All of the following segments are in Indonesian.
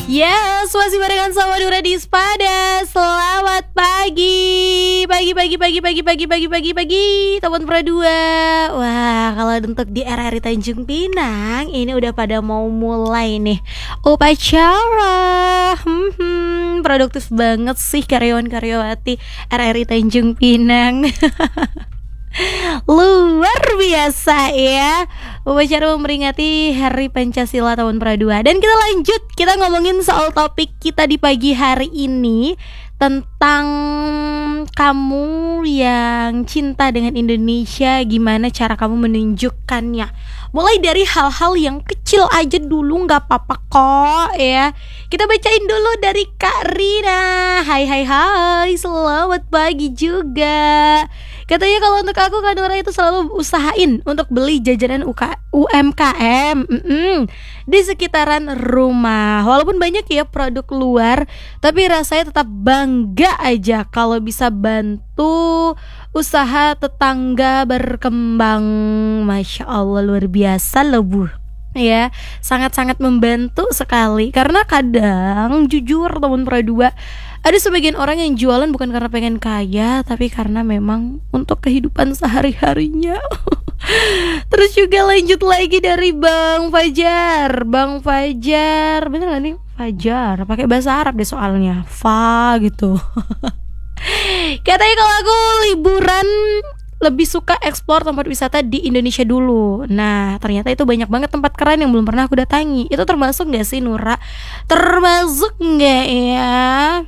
Yes, masih barengan sama Nura di Spada. Selamat pagi. Pagi, teman Pro 2. Wah, kalau untuk di RRI Tanjung Pinang ini udah pada mau mulai nih upacara. Produktif banget sih karyawan-karyawati RRI Tanjung Pinang. Luar biasa ya, upacara memperingati Hari Pancasila tahun Pra2. Dan kita lanjut, kita ngomongin soal topik kita di pagi hari ini, tentang kamu yang cinta dengan Indonesia, gimana cara kamu menunjukkannya. Mulai dari hal-hal yang kecil aja dulu, gak apa-apa kok ya. Kita bacain dulu dari Kak Rina. Hai, selamat pagi juga. Katanya kalau untuk aku, Kak Nora itu selalu usahain untuk beli jajanan UMKM di sekitaran rumah. Walaupun banyak ya produk luar, tapi rasanya tetap bangga aja kalau bisa bantu usaha tetangga berkembang. Masya Allah, luar biasa loh Bu. Ya, sangat-sangat membantu sekali. Karena kadang jujur teman Pro 2, ada sebagian orang yang jualan bukan karena pengen kaya, tapi karena memang untuk kehidupan sehari-harinya. Terus juga lanjut lagi dari Bang Fajar, bener gak nih? Fajar, pakai bahasa Arab deh soalnya, Fa gitu. Katanya kalau aku liburan lebih suka eksplor tempat wisata di Indonesia dulu. Nah, ternyata itu banyak banget tempat keren yang belum pernah aku datangi. Itu termasuk gak sih Nura? Termasuk gak ya?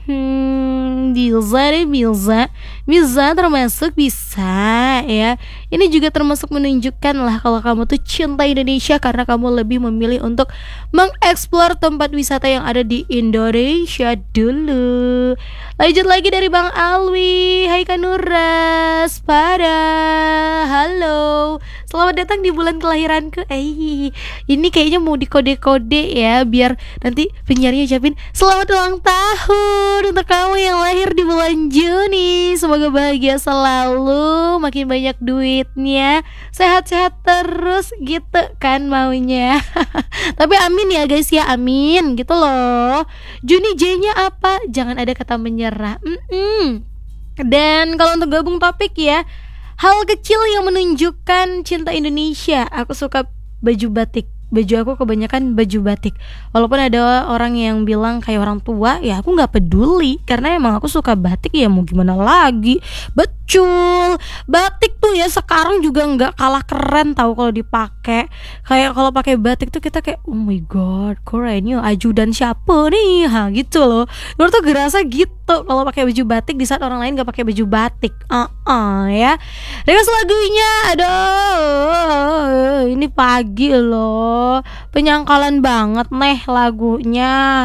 Bisa termasuk, bisa ya. Ini juga termasuk menunjukkan lah kalau kamu tuh cinta Indonesia, karena kamu lebih memilih untuk mengeksplor tempat wisata yang ada di Indonesia dulu. Lanjut lagi dari Bang Alwi. Hai Kak Nura, Spada, halo, selamat datang di bulan kelahiranku. Ini kayaknya mau dikode-kode ya, biar nanti penyiarnya ucapin selamat ulang tahun untuk kamu yang lahir di bulan Juni. Semoga bahagia selalu, makin banyak duitnya, sehat-sehat terus gitu kan maunya. Tapi amin ya guys ya, amin gitu loh. Juni J-nya apa? Jangan ada kata menyerah. Dan kalau untuk gabung topik ya, hal kecil yang menunjukkan cinta Indonesia. Aku suka baju batik. Baju aku kebanyakan baju batik. Walaupun ada orang yang bilang kayak orang tua, ya aku gak peduli, karena emang aku suka batik, ya mau gimana lagi. Betul, batik tuh ya sekarang juga gak kalah keren tahu kalau dipakai. Kayak kalau pakai batik tuh kita kayak oh my god, keren ya, ajudan siapa nih, gitu loh. Menurut tuh gerasa gitu kalau pakai baju batik di saat orang lain gak pakai baju batik. Ya. Request lagunya, aduh, ini pagi loh, penyangkalan banget nih lagunya.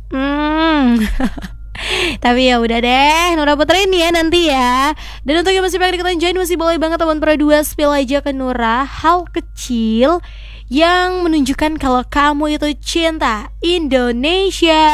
Tapi ya udah deh, Nura puterin ya nanti ya. Dan untuk yang masih pengen ikutan join, masih boleh banget teman Pro 2 spill aja ke Nura hal kecil yang menunjukkan kalau kamu itu cinta Indonesia.